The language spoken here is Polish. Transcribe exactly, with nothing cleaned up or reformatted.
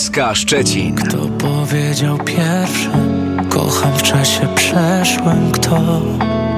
S K Szczecin. Kto powiedział pierwszy? Kocham w czasie przeszłym. Kto?